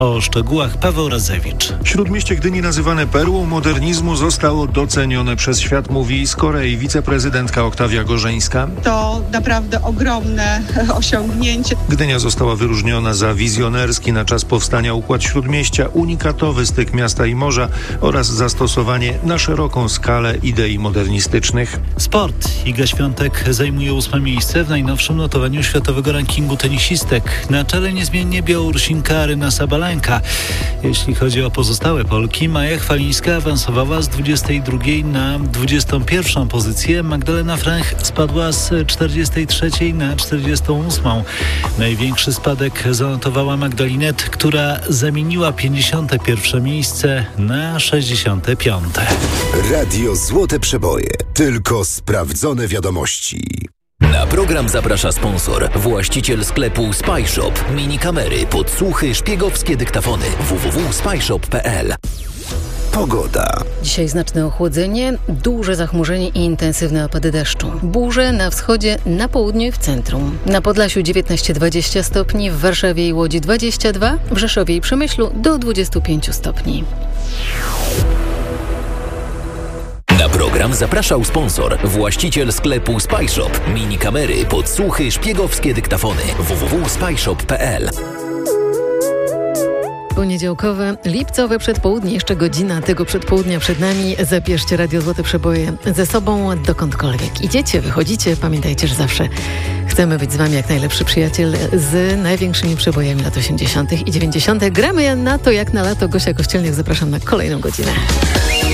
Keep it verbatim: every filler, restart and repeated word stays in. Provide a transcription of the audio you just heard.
O szczegółach Paweł Razewicz. Śródmieście Gdyni, nazywane perłą modernizmu, zostało docenione przez świat, mówi z Korei wiceprezydentka Oktawia Gorzeńska. To naprawdę ogromne osiągnięcie. Gdynia została wyróżniona za wizjonerski na czas powstania układ śródmieścia, unikatowy styk miasta i morza oraz zastosowanie na szeroką skalę idei modernistycznych. Sport. Iga Świątek zajmuje ósme miejsce w najnowszym notowaniu światowego rankingu tenisistek. Na czele niezmiennie Białorusinka Aryna Sabalenka. Jeśli chodzi o pozostałe Polki, Maja Chwalińska awansowała z dwudziestej drugiej na dwudziestą pierwszą pozycję. Magdalena Fręch spadła z czterdziestej trzeciej na czterdziestą ósmą. Największy spadek zanotowała Magdalinet, która zamieniła pięćdziesiąte pierwsze miejsce na sześćdziesiąte piąte. Radio Złote Przeboje. Tylko sprawdzone wiadomości. Na program zaprasza sponsor, właściciel sklepu Spyshop. Mini kamery, podsłuchy, szpiegowskie dyktafony. w w w kropka spyshop kropka p l. Pogoda. Dzisiaj znaczne ochłodzenie, duże zachmurzenie i intensywne opady deszczu. Burze na wschodzie, na południu i w centrum. Na Podlasiu dziewiętnaście dwadzieścia stopni, w Warszawie i Łodzi dwadzieścia dwa, w Rzeszowie i Przemyślu do dwudziestu pięciu stopni. Na program zapraszał sponsor, właściciel sklepu Spyshop. Mini kamery, podsłuchy, szpiegowskie dyktafony. w w w kropka spyshop kropka p l. Poniedziałkowe, lipcowe przedpołudnie, jeszcze godzina tego przedpołudnia przed nami. Zabierzcie Radio Złote Przeboje ze sobą dokądkolwiek idziecie, wychodzicie. Pamiętajcie, że zawsze chcemy być z wami jak najlepszy przyjaciel z największymi przebojami lat osiemdziesiątych i dziewięćdziesiątych. Gramy na to jak na lato. Gosia Kościelniak, zapraszam na kolejną godzinę.